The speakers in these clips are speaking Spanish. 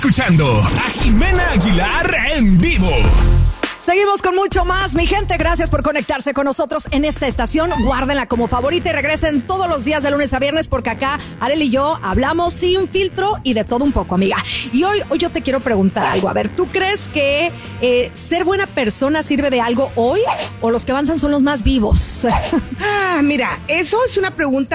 Escuchando a Jimena Aguilar en vivo. Seguimos con mucho más, mi gente. Gracias por conectarse con nosotros en esta estación. Guárdenla como favorita y regresen todos los días de lunes a viernes, porque acá Arely y yo hablamos sin filtro y de todo un poco, amiga. Y hoy yo te quiero preguntar algo. A ver, ¿tú crees que ser buena persona sirve de algo hoy o los que avanzan son los más vivos? Mira, eso es una pregunta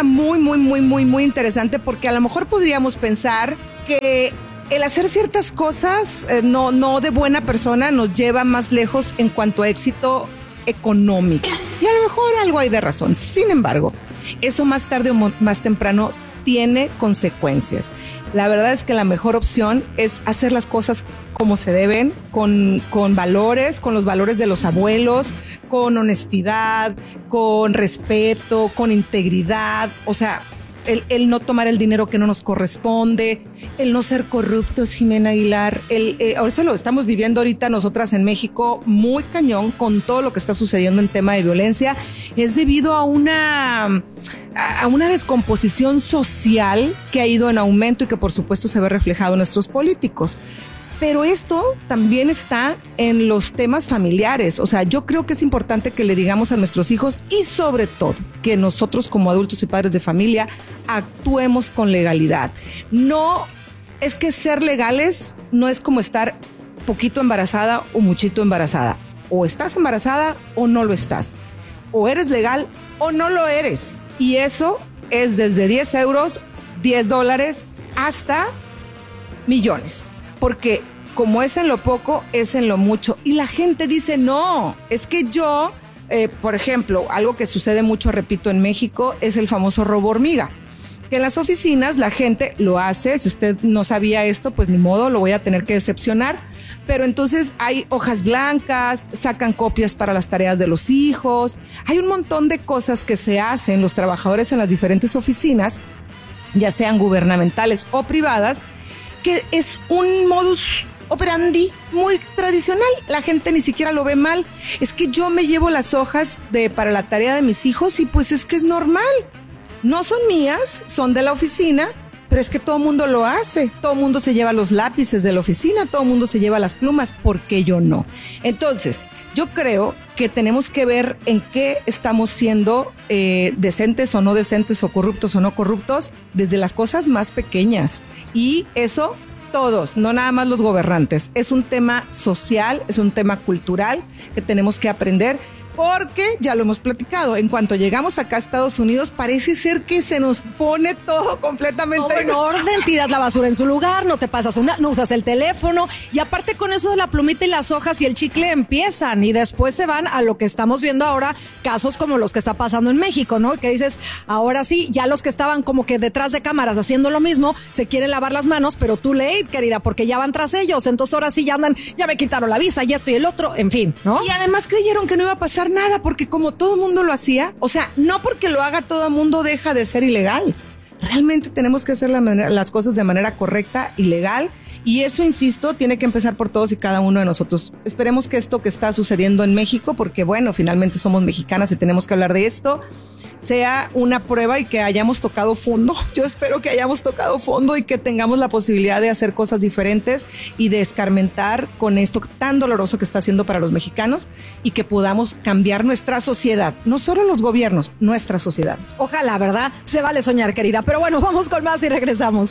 muy interesante, porque a lo mejor podríamos pensar que el hacer ciertas cosas no de buena persona nos lleva más lejos en cuanto a éxito económico. Y a lo mejor algo hay de razón. Sin embargo, eso más tarde o más temprano tiene consecuencias. La verdad es que la mejor opción es hacer las cosas como se deben, con valores, con los valores de los abuelos, con honestidad, con respeto, con integridad. O sea, el no tomar el dinero que no nos corresponde, el no ser corruptos, Jimena Aguilar. Eso lo estamos viviendo ahorita nosotras en México muy cañón con todo lo que está sucediendo en tema de violencia. Es debido a una descomposición social que ha ido en aumento y que por supuesto se ve reflejado en nuestros políticos. Pero esto también está en los temas familiares. O sea, yo creo que es importante que le digamos a nuestros hijos y sobre todo que nosotros como adultos y padres de familia actuemos con legalidad. No, es que ser legales no es como estar poquito embarazada o muchito embarazada. O estás embarazada o no lo estás. O eres legal o no lo eres. Y eso es desde 10 euros, $10 hasta millones. Porque como es en lo poco, es en lo mucho. Y la gente dice, no, es que yo, por ejemplo, algo que sucede mucho, repito, en México, es el famoso robo hormiga. Que en las oficinas la gente lo hace. Si usted no sabía esto, pues ni modo, lo voy a tener que decepcionar. Pero entonces hay hojas blancas, sacan copias para las tareas de los hijos. Hay un montón de cosas que se hacen los trabajadores en las diferentes oficinas, ya sean gubernamentales o privadas, que es un modus operandi muy tradicional. La gente ni siquiera lo ve mal. Es que yo me llevo las hojas para la tarea de mis hijos y pues es que es normal. No son mías, son de la oficina, pero es que todo el mundo lo hace. Todo el mundo se lleva los lápices de la oficina, todo el mundo se lleva las plumas, ¿por qué yo no? Entonces, yo creo que tenemos que ver en qué estamos siendo decentes o no decentes, o corruptos o no corruptos, desde las cosas más pequeñas. Y eso todos, no nada más los gobernantes. Es un tema social, es un tema cultural que tenemos que aprender. Porque ya lo hemos platicado, en cuanto llegamos acá a Estados Unidos, parece ser que se nos pone todo completamente todo en orden, tiras la basura en su lugar, no te pasas no usas el teléfono, y aparte con eso de la plumita y las hojas y el chicle empiezan y después se van a lo que estamos viendo ahora, casos como los que está pasando en México, ¿no? Que dices, ahora sí, ya los que estaban como que detrás de cámaras haciendo lo mismo, se quieren lavar las manos, pero too late, querida, porque ya van tras ellos, entonces ahora sí ya andan, ya me quitaron la visa, ya esto y el otro, en fin, ¿no? Y además creyeron que no iba a pasar nada, porque como todo el mundo lo hacía, o sea, no porque lo haga todo el mundo deja de ser ilegal. Realmente tenemos que hacer las cosas de manera correcta y legal, y eso, insisto, tiene que empezar por todos y cada uno de nosotros. Esperemos que esto que está sucediendo en México, porque bueno, finalmente somos mexicanas y tenemos que hablar de esto, sea una prueba y que hayamos tocado fondo. Yo espero que hayamos tocado fondo y que tengamos la posibilidad de hacer cosas diferentes y de escarmentar con esto tan doloroso que está haciendo para los mexicanos, y que podamos cambiar nuestra sociedad, no solo los gobiernos, nuestra sociedad. Ojalá, ¿verdad? Se vale soñar, querida. Pero bueno, vamos con más y regresamos.